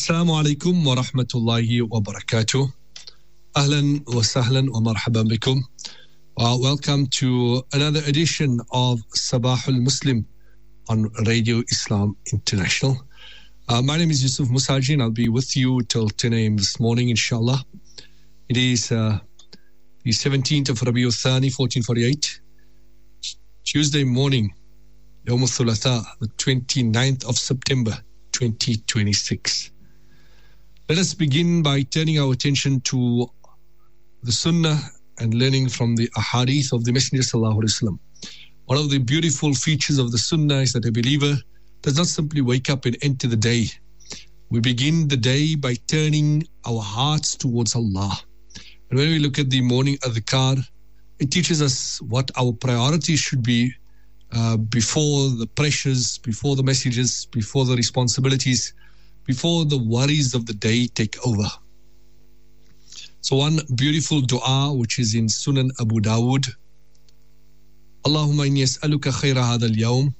Assalamu alaikum wa rahmatullahi wa barakatuh. Ahlan wa sahlan wa marhaban bikum. Welcome to another edition of Sabahul Muslim on Radio Islam International. My name is Yusuf Musaji and I'll be with you till 10 a.m. this morning, inshallah. It is the 17th of Rabiul Thani, 1448, Tuesday morning, Yawm al-Thulatha, the 29th of September, 2026. Let us begin by turning our attention to the Sunnah and learning from the Ahadith of the Messenger Sallallahu Alaihi Wasallam. One of the beautiful features of the Sunnah is that a believer does not simply wake up and enter the day. We begin the day by turning our hearts towards Allah. And when we look at the morning adhkar, it teaches us what our priorities should be before the pressures, before the messages, before the responsibilities, before the worries of the day take over. So one beautiful dua which is in Sunan Abu Dawud, Allahumma inni as'aluka khayra hadha al-yawm,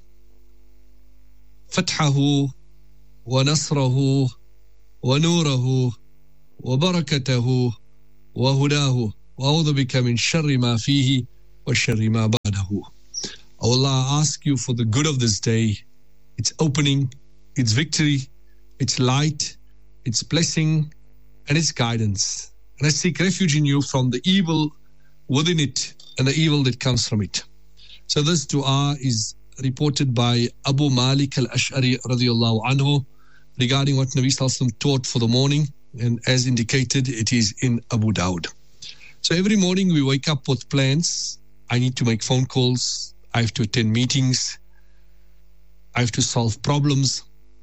fathahu wa nasrahu wa nurahu wa barakatahu wa hudahu wa a'udhu bika min sharri ma fihi wa sharri ma ba'dahu. O Allah, I ask you for the good of this day, its opening, its victory, its light, its blessing, and its guidance. And I seek refuge in you from the evil within it and the evil that comes from it. So this dua is reported by Abu Malik al-Ash'ari radiyallahu anhu regarding what Nabi Sallallahu Alaihi Wasallam taught for the morning. And as indicated, it is in Abu Dawud. So every morning we wake up with plans. I need to make phone calls. I have to attend meetings. I have to solve problems.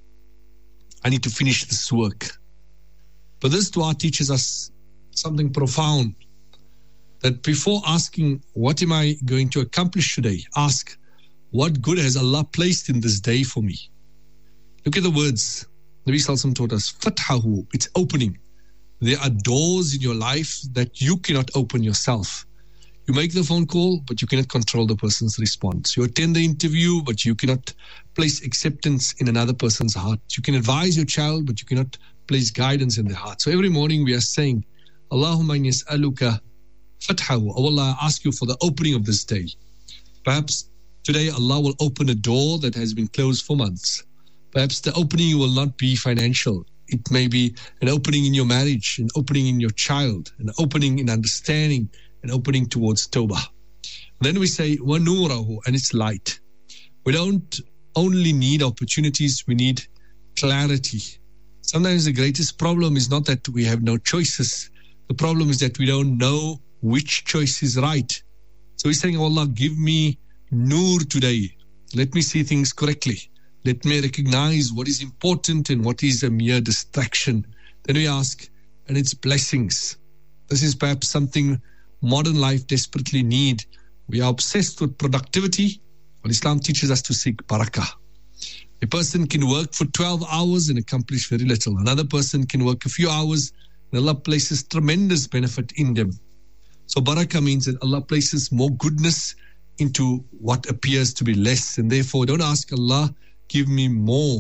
I need to finish this work. But this dua teaches us something profound, that before asking, what am I going to accomplish today? Ask, what good has Allah placed in this day for me? Look at the words. Nabi Sallallahu Alaihi Wasallam taught us, fathahu, it's opening. There are doors in your life that you cannot open yourself. You make the phone call, but you cannot control the person's response. You attend the interview, but you cannot place acceptance in another person's heart. You can advise your child, but you cannot place guidance in their heart. So every morning we are saying, Allahumma inni as'aluka fathahu. Oh Allah, I ask you for the opening of this day. Perhaps today Allah will open a door that has been closed for months. Perhaps the opening will not be financial. It may be an opening in your marriage, an opening in your child, an opening in understanding, an opening towards Tawbah. Then we say, wa nurahu, and it's light. We don't only need opportunities, we need clarity. Sometimes the greatest problem is not that we have no choices. The problem is that we don't know which choice is right. So we're saying, oh Allah, give me nur today. Let me see things correctly. Let me recognize what is important and what is a mere distraction. Then we ask, and it's blessings. This is perhaps something modern life desperately need. We are obsessed with productivity, but Islam teaches us to seek barakah. A person can work for 12 hours and accomplish very little. Another person can work a few hours and Allah places tremendous benefit in them. So barakah means that Allah places more goodness into what appears to be less. And therefore, don't ask Allah, give me more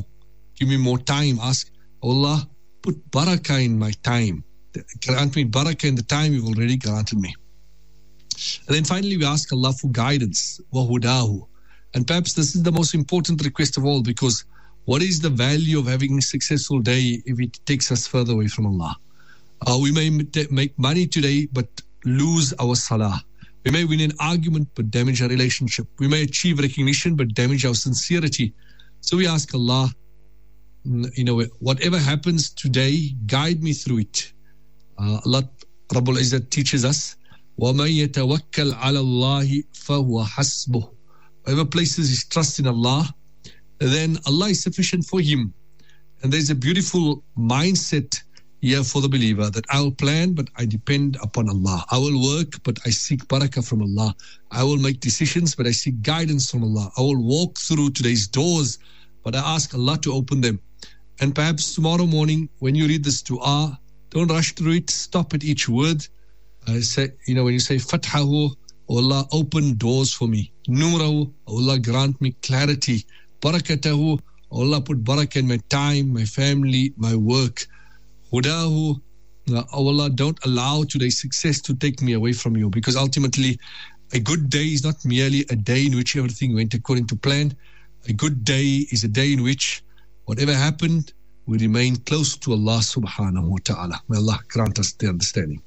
time. Ask, Allah, put barakah in my time. Grant me barakah in the time you've already granted me. And then finally, we ask Allah for guidance, wahudahu. And perhaps this is the most important request of all, because what is the value of having a successful day if it takes us further away from Allah? We may make money today, but lose our salah. We may win an argument, but damage our relationship. We may achieve recognition, but damage our sincerity. So we ask Allah, whatever happens today, guide me through it. Allah Rabbul Izzat teaches us, وَمَن يَتَوَكَّلْ عَلَى اللَّهِ فَهُوَ حَسْبُهُ. Whoever places his trust in Allah, then Allah is sufficient for him. And there's a beautiful mindset here for the believer, that I will plan, but I depend upon Allah. I will work, but I seek barakah from Allah. I will make decisions, but I seek guidance from Allah. I will walk through today's doors, but I ask Allah to open them. And perhaps tomorrow morning, when you read this dua, don't rush through it. Stop at each word. When you say Fathahu, oh Allah, open doors for me. Nurahu, oh Allah, grant me clarity. Barakatahu, oh Allah, put barakah in my time, my family, my work. hudahu. Oh Allah, don't allow today's success to take me away from you, because ultimately a good day is not merely a day in which everything went according to plan. A good day is a day in which whatever happened, we remain close to Allah subhanahu wa ta'ala. May Allah grant us the understanding.